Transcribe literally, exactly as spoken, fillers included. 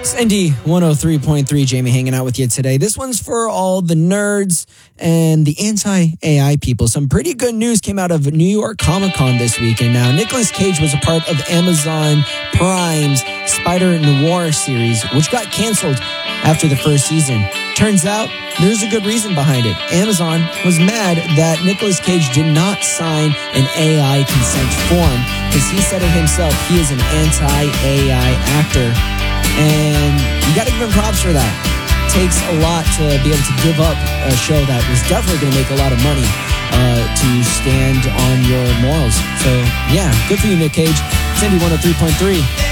Sandy one oh three point three, Jamie hanging out with you today. This one's for all the nerds and the anti-A I people. Some pretty good news came out of New York Comic Con this weekend. Now, Nicolas Cage was a part of Amazon Prime's Spider-Noir series, which got canceled after the first season. Turns out, there's a good reason behind it. Amazon was mad that Nicolas Cage did not sign an A I consent form because he said it himself, he is an anti-A I actor. And you got to give him props for that. It takes a lot to be able to give up a show that was definitely going to make a lot of money uh, to stand on your morals. So, yeah, good for you, Nick Cage. Sandy one oh three point three.